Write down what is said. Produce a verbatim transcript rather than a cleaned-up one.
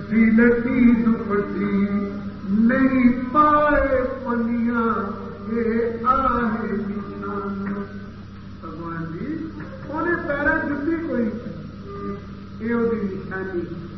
सीलती दुपटी नहीं पाए पनिया ये आहे निशान। भगवान जी उन्हें पैरा जुटी कोई ये निशानी